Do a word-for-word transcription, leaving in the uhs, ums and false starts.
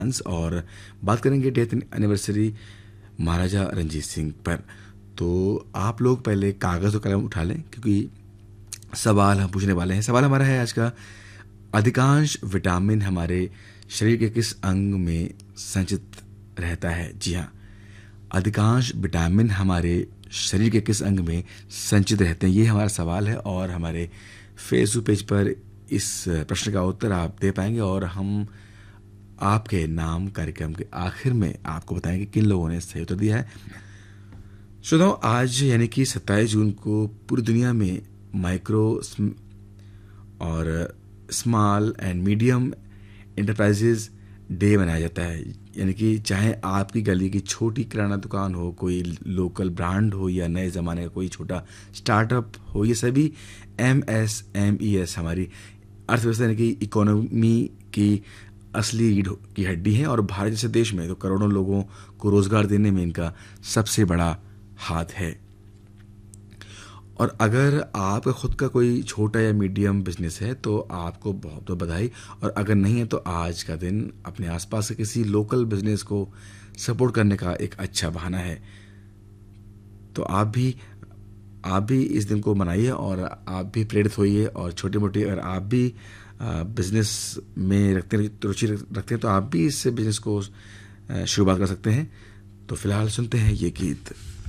और बात करेंगे डेथ एनिवर्सरी महाराजा रंजीत सिंह पर। तो आप लोग पहले कागज़ और कलम उठा लें, क्योंकि सवाल हम पूछने वाले हैं। सवाल हमारा है आज का, अधिकांश विटामिन हमारे शरीर के किस अंग में संचित रहता है? जी हाँ, अधिकांश विटामिन हमारे शरीर के किस अंग में संचित रहते हैं, ये हमारा सवाल है। और हमारे फेसबुक पेज पर इस प्रश्न का उत्तर आप दे पाएंगे और हम आपके नाम कार्यक्रम के आखिर में आपको बताएंगे किन लोगों ने सही उत्तर दिया है। श्रोताओ, आज यानी कि सत्ताईस जून को पूरी दुनिया में माइक्रो और small and medium enterprises day मनाया जाता है। यानी कि चाहे आपकी गली की छोटी किराना दुकान हो, कोई लोकल ब्रांड हो या नए ज़माने का कोई छोटा स्टार्टअप हो, ये सभी M S M E S हमारी अर्थव्यवस्था यानी कि इकोनॉमी की असली रीढ़ की हड्डी है। और भारत जैसे देश में तो करोड़ों लोगों को रोज़गार देने में इनका सबसे बड़ा हाथ है। और अगर आपका खुद का कोई छोटा या मीडियम बिजनेस है तो आपको बहुत बहुत बधाई। और अगर नहीं है तो आज का दिन अपने आसपास के किसी लोकल बिजनेस को सपोर्ट करने का एक अच्छा बहाना है। तो आप भी आप भी इस दिन को मनाइए और आप भी प्रेरित होइए। और छोटी मोटी अगर आप भी बिजनेस में रखते रुचि रखते हैं तो आप भी इस बिजनेस को शुरुआत कर सकते हैं। तो फिलहाल सुनते हैं ये गीत।